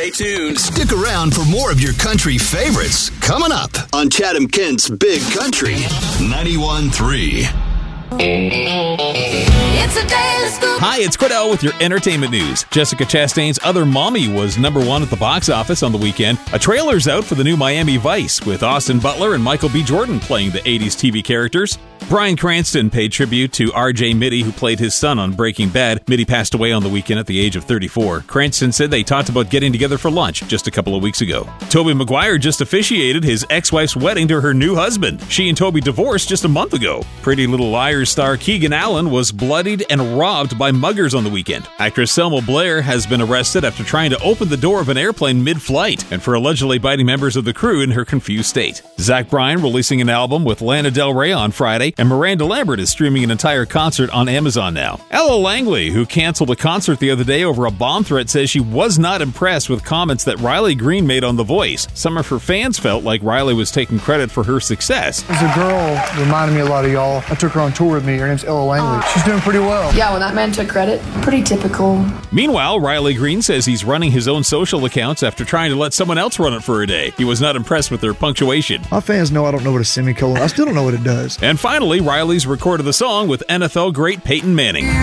Stay tuned. Stick around for more of your country favorites coming up on Chatham-Kent's Big Country 91.3. It's a daily scoop. Hi, it's Cordell with your entertainment news. Jessica Chastain's Other Mommy was #1 at the box office on the weekend. A trailer's out for the new Miami Vice, with Austin Butler and Michael B. Jordan playing the 80s TV characters. Bryan Cranston paid tribute to R.J. Mitty, who played his son on Breaking Bad. Mitty passed away on the weekend at the age of 34. Cranston said they talked about getting together for lunch just a couple of weeks ago. Tobey Maguire just officiated his ex-wife's wedding to her new husband. She and Tobey divorced just a month ago. Pretty Little Liars star Keegan Allen was bloodied and robbed by muggers on the weekend. Actress Selma Blair has been arrested after trying to open the door of an airplane mid-flight and for allegedly biting members of the crew in her confused state. Zach Bryan releasing an album with Lana Del Rey on Friday, and Miranda Lambert is streaming an entire concert on Amazon now. Ella Langley, who canceled a concert the other day over a bomb threat, says she was not impressed with comments that Riley Green made on The Voice. Some of her fans felt like Riley was taking credit for her success. There's a girl reminded me a lot of y'all. I took her on tour with me. Her name's Ella Langley. She's doing pretty well. Yeah, when that man took credit, pretty typical. Meanwhile, Riley Green says he's running his own social accounts after trying to let someone else run it for a day. He was not impressed with their punctuation. My fans know I don't know what a semicolon. I still don't know what it does. And finally, Riley's recorded the song with NFL great Peyton Manning.